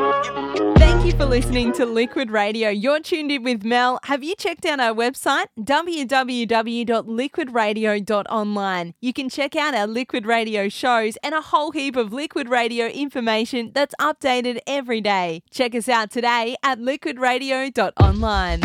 Thank you for listening to Liquid Radio. You're tuned in with Mel. Have you checked out our website? www.liquidradio.online. You can check out our Liquid Radio shows and a whole heap of Liquid Radio information that's updated every day. Check us out today at liquidradio.online.